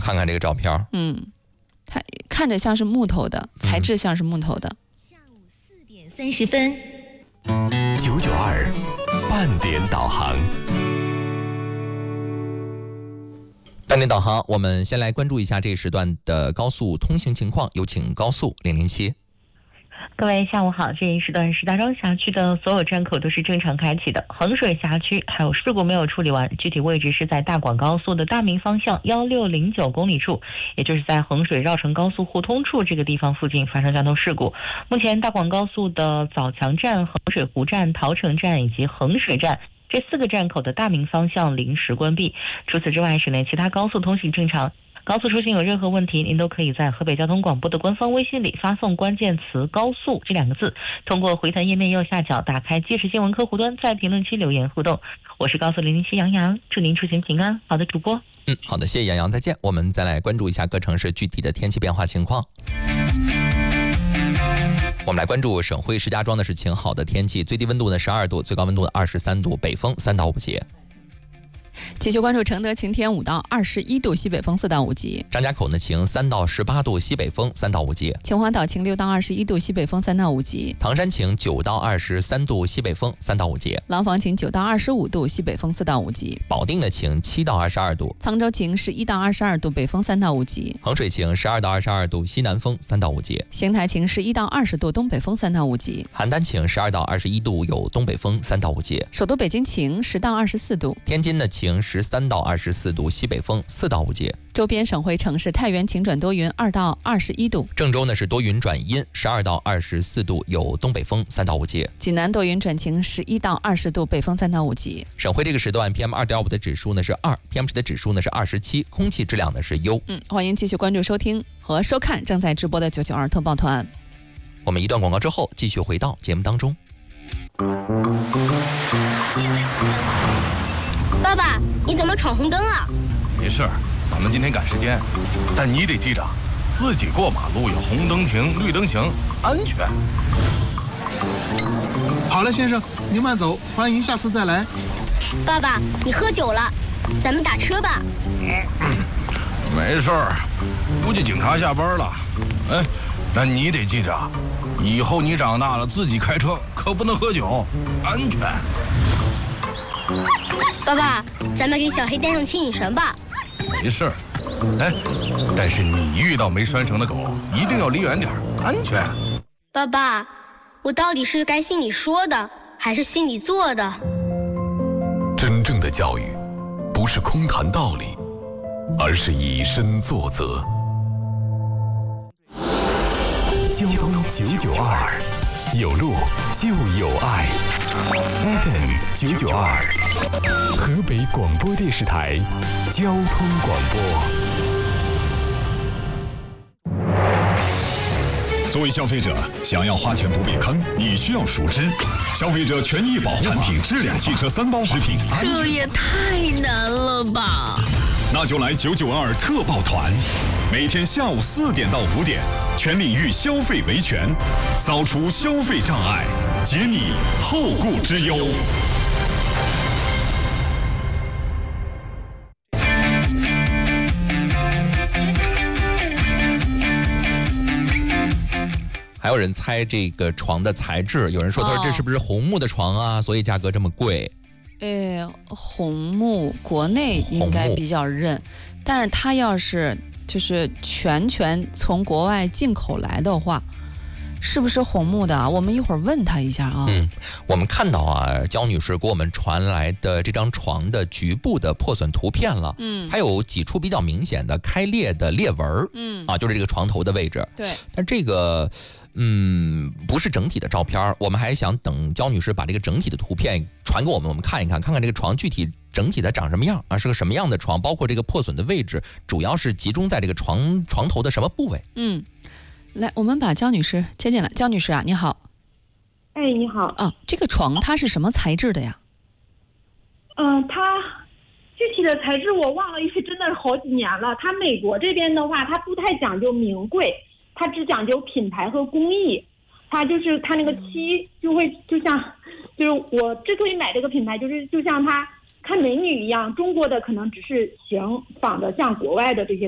看看这个照片。 它看着像是木头的，材质像是木头的。 下午4点30分 ，992半点导航。 半点导航，我们先来关注一下这一时段的高速通行情况，有请高速007。 各位下午好，这一时段石大庄辖区的所有站口都是正常开启的，衡水辖区还有事故没有处理完，具体位置是在大广高速的大明方向1609公里处，也就是在衡水绕城高速互通处这个地方附近发生交通事故。目前大广高速的枣强站、衡水湖站、桃城站以及衡水站这4个站口的大明方向临时关闭。除此之外，省内其他高速通行正常。高速出行有任何问题，您都可以在河北交通广播的官方微信里发送关键词“高速”这2个字，通过回弹页面右下角打开即时新闻客户端，在评论区留言互动。我是高速007杨洋，祝您出行平安。好的，主播。 好的，谢谢杨洋，再见。我们再来关注一下各城市具体的天气变化情况。我们来关注省会石家庄的是晴好的天气，最低温度呢12度，最高温度23度，北风3到5级。 继续关注承德晴天5到21度，西北风4到5级。 张家口呢晴3到18度，西北风3到5级。 秦皇岛晴6到21度，西北风3到5级。 唐山晴9到23度，西北风3到5级。 廊坊晴9到25度，西北风4到5级。 保定的晴7到22度。 沧州晴11到22度，北风3到5级。 衡水晴12到22度，西南风3到5级。 邢台晴11到20度，东北风3到5级。 邯郸晴12到21度，有东北风3到5级。 首都北京晴10到24度。 天津的晴13到24度，西北风4到5级。 周边省会城市太原晴转多云2到21度。 郑州呢是多云转阴12到24度，有东北风3到5级。 济南多云转晴11到20度，北风3到5级。 省会这个时段 PM2.5 的指数呢是2，PM10的指数呢是27，空气质量呢是优。 欢迎继续关注收听和收看正在直播的992特报团。 我们一段广告之后继续回到节目当中。 爸爸，你怎么闯红灯啊？ 没事儿，咱们今天赶时间，但你得记着，自己过马路有红灯停，绿灯行，安全。 好了，先生，您慢走，欢迎下次再来。 爸爸，你喝酒了，咱们打车吧。 没事儿，估计警察下班了。哎，但你得记着，以后你长大了自己开车可不能喝酒，安全。 爸爸，咱们给小黑带上牵引绳吧。 没事儿，哎，但是你遇到没拴绳的狗，一定要离远点，安全。 爸爸，我到底是该信你说的，还是信你做的？ 真正的教育，不是空谈道理，而是以身作则。交通992，有路就有爱。FM 992，河北广播电视台交通广播。 作为消费者，想要花钱不被坑，你需要熟知消费者权益保护法、产品质量、汽车3包食品安全。 这也太难了吧！ 那就来992特报团，每天下午4点到5点，全领域消费维权，扫除消费障碍，解你后顾之忧。 还有人猜这个床的材质，有人说他说这是不是红木的床啊，所以价格这么贵。 红木国内应该比较认，但是它要是就是全从国外进口来的话，是不是红木的啊？我们一会儿问他一下啊。 我们看到啊，焦女士给我们传来的这张床的局部的破损图片了。它有几处比较明显的开裂的裂纹。就是这个床头的位置。 对， 但这个不是整体的照片，我们还想等焦女士把这个整体的图片传给我们，我们看一看，看看这个床具体整体的长什么样啊，是个什么样的床，包括这个破损的位置，主要是集中在这个床头的什么部位？ 来，我们把焦女士接进来。焦女士啊，你好。 哎，你好。 这个床它是什么材质的呀？ 它具体的材质我忘了，因为真的是好几年了。它美国这边的话，它不太讲究名贵，它只讲究品牌和工艺。它就是它那个漆就是我之所以买这个品牌，就像它看美女一样，中国的可能只是仿的像国外的这些